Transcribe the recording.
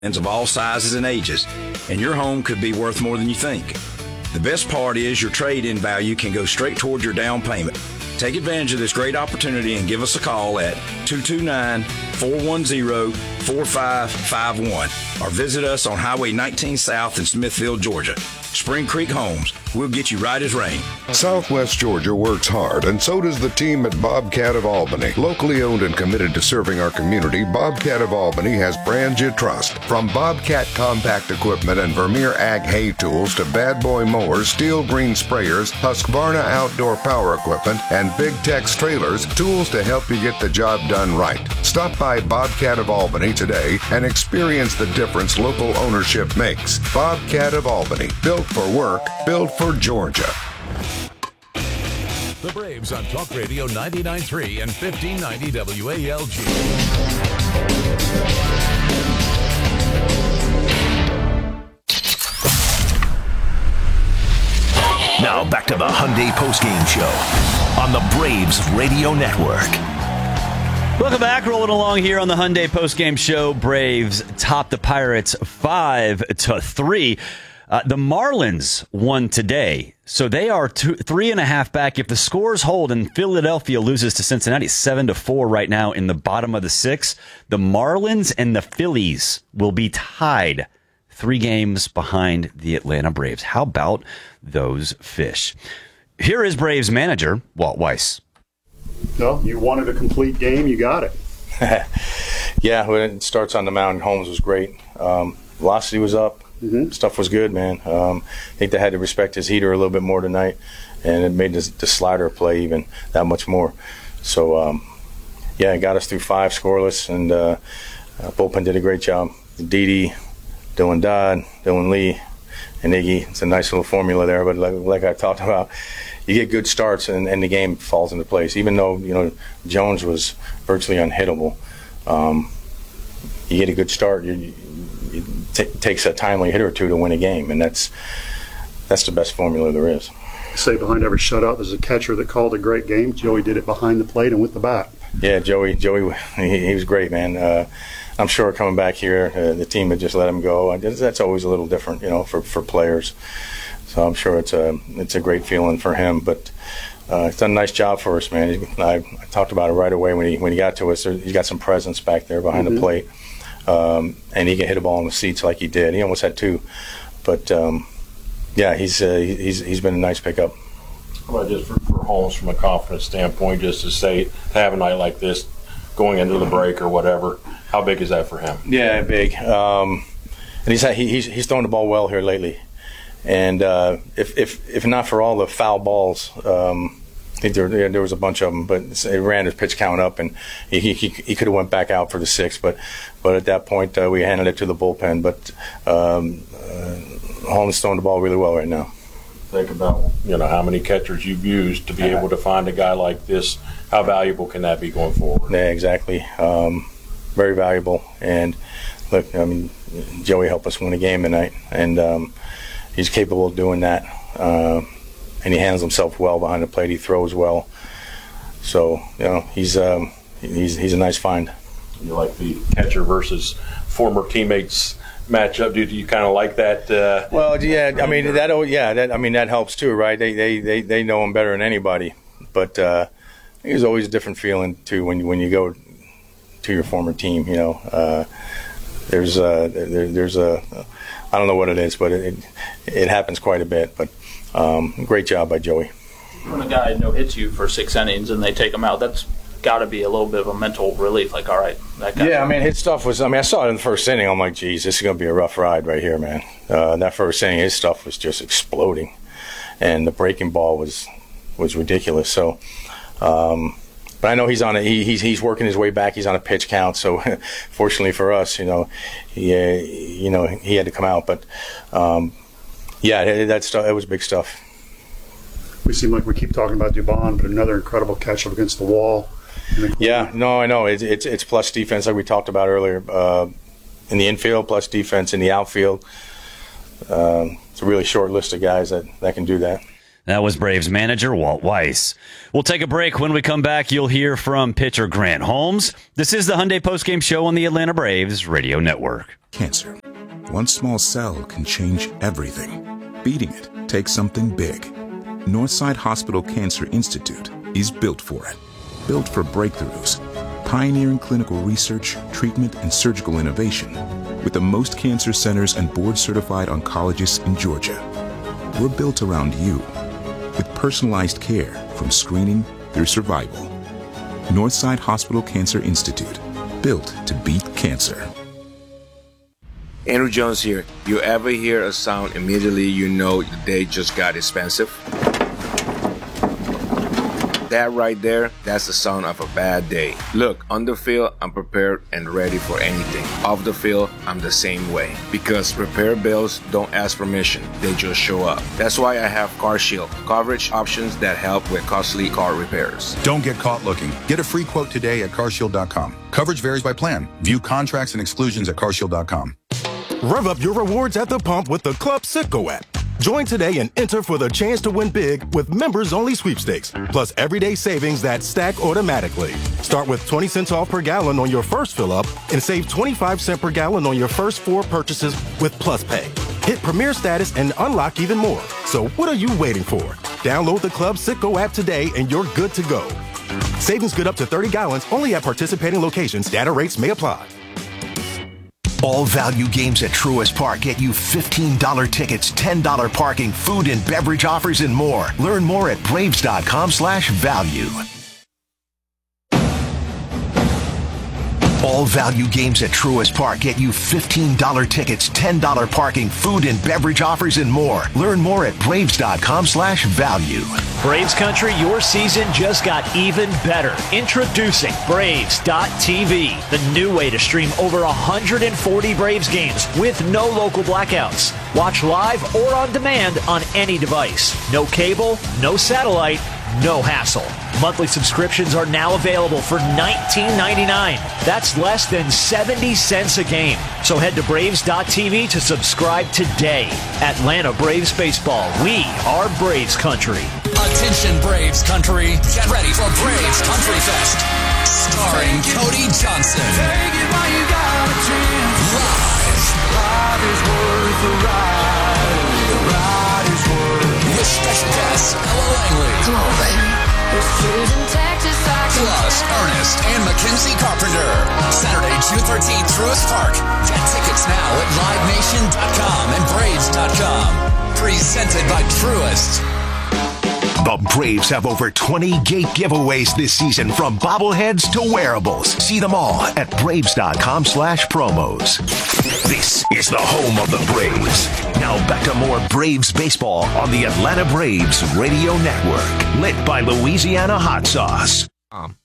of all sizes and ages, and your home could be worth more than you think. The best part is your trade-in value can go straight toward your down payment. Take advantage of this great opportunity and give us a call at 229-410-4551 or visit us on Highway 19 South in Smithfield, Georgia. Spring Creek Homes, we'll get you right as rain. Southwest Georgia works hard, and so does the team at Bobcat of Albany. Locally owned and committed to serving our community, Bobcat of Albany has brands you trust. From Bobcat compact equipment and Vermeer Ag hay tools to Bad Boy mowers, Steel Green sprayers, Husqvarna outdoor power equipment, and Big Tex trailers, tools to help you get the job done right. Stop by Bobcat of Albany today and experience the difference local ownership makes. Bobcat of Albany, built for work, built for Georgia. The Braves on Talk Radio 99.3 and 1590 WALG. Now back to the Hyundai postgame show on the Braves Radio Network. Welcome back. Rolling along here on the Hyundai postgame show. Braves top the Pirates 5-3. The Marlins won today, so they are 3.5 back. If the scores hold and Philadelphia loses to Cincinnati 7-4 right now in the bottom of the sixth, the Marlins and the Phillies will be tied 3 games behind the Atlanta Braves. How about those fish? Here is Braves manager Walt Weiss. No, you wanted a complete game. You got it. Yeah, when it starts on the mound, Holmes was great. Velocity was up. Mm-hmm. Stuff was good, man. I think they had to respect his heater a little bit more tonight, and it made the slider play even that much more. So, yeah, it got us through 5 scoreless, and bullpen did a great job. Didi, Dylan Dodd, Dylan Lee, and Iggy. It's a nice little formula there, but like I talked about, you get good starts, and the game falls into place. Even though, Jones was virtually unhittable, you get a good start, it takes a timely hit or two to win a game, and that's the best formula there is. Say behind every shutout, there's a catcher that called a great game. Joey did it behind the plate and with the bat. Yeah, Joey, he was great, man. I'm sure coming back here, the team had just let him go. That's always a little different, for players. So I'm sure it's a great feeling for him. But he's done a nice job for us, man. I talked about it right away when he got to us. He's got some presence back there behind the plate. And he can hit a ball in the seats like he did. He almost had 2, but yeah, he's been a nice pickup. How about just for Holmes from a confidence standpoint, just to have a night like this, going into the break or whatever? How big is that for him? Yeah, big. And he's thrown the ball well here lately, and if not for all the foul balls. I think there was a bunch of them, but it ran his pitch count up, and he could have went back out for the 6th, but at that point we handed it to the bullpen. But Holmes throwing the ball really well right now. Think about how many catchers you've used to be able to find a guy like this. How valuable can that be going forward? Yeah, exactly. Very valuable. And look, Joey helped us win a game tonight, and he's capable of doing that. And he handles himself well behind the plate. He throws well. So, he's a nice find. You like the catcher versus former teammates matchup? Do you kind of like that? Well, yeah. That helps too, right? They know him better than anybody. But there's always a different feeling too when you go to your former team. There's a I don't know what it is, but it happens quite a bit. But great job by Joey. When a guy hits you for 6 innings and they take him out, that's got to be a little bit of a mental relief. Like, all right, that guy. Yeah, his stuff was. I saw it in the first inning. I'm like, geez, this is going to be a rough ride right here, man. That first inning, his stuff was just exploding, and the breaking ball was ridiculous. So, but I know he's on he's working his way back. He's on a pitch count. So, fortunately for us, he had to come out. But yeah, that stuff. It was big stuff. We seem like we keep talking about Dubon, but another incredible catch up against the wall. Yeah, no, I know. It's plus defense like we talked about earlier. In the infield, plus defense in the outfield. It's a really short list of guys that can do that. That was Braves manager Walt Weiss. We'll take a break. When we come back, you'll hear from pitcher Grant Holmes. This is the Hyundai Postgame Show on the Atlanta Braves Radio Network. Cancer. One small cell can change everything. Beating it takes something big. Northside Hospital Cancer Institute is built for it. Built for breakthroughs, pioneering clinical research, treatment, and surgical innovation with the most cancer centers and board-certified oncologists in Georgia. We're built around you with personalized care from screening through survival. Northside Hospital Cancer Institute, built to beat cancer. Andrew Jones here. You ever hear a sound immediately you know the day just got expensive? That right there, that's the sound of a bad day. Look, on the field, I'm prepared and ready for anything. Off the field, I'm the same way. Because repair bills don't ask permission, they just show up. That's why I have CarShield, coverage options that help with costly car repairs. Don't get caught looking. Get a free quote today at carshield.com. Coverage varies by plan. View contracts and exclusions at carshield.com. Rev up your rewards at the pump with the Club Citgo app. Join today and enter for the chance to win big with members-only sweepstakes, plus everyday savings that stack automatically. Start with 20 cents off per gallon on your first fill-up and save 25 cents per gallon on your first 4 purchases with Plus Pay. Hit Premier status and unlock even more. So what are you waiting for? Download the Club Citgo app today and you're good to go. Savings good up to 30 gallons only at participating locations. Data rates may apply. All value games at Truist Park get you $15 tickets, $10 parking, food and beverage offers, and more. Learn more at Braves.com/value. All value games at Truist Park get you $15 tickets, $10 parking, food and beverage offers, and more. Learn more at Braves.com/value. Braves Country, your season just got even better. Introducing Braves.tv, the new way to stream over 140 Braves games with no local blackouts. Watch live or on demand on any device. No cable, no satellite, no hassle. Monthly subscriptions are now available for $19.99. That's less than 70 cents a game. So head to Braves.tv to subscribe today. Atlanta Braves Baseball. We are Braves Country. Attention Braves Country. Get ready for Braves Country Fest. Starring Cody Johnson. Take it while you got a chance. Live. Ride is worth the ride. The ride is worth. With special guests, Ella Langley. Come on, baby. Plus, Ernest and Mackenzie Carpenter. Saturday, June 13th, Truist Park. Get tickets now at livenation.com and braves.com. Presented by Truist. The Braves have over 20 gate giveaways this season, from bobbleheads to wearables. See them all at Braves.com/promos. This is the home of the Braves. Now back to more Braves baseball on the Atlanta Braves Radio Network. Lit by Louisiana Hot Sauce.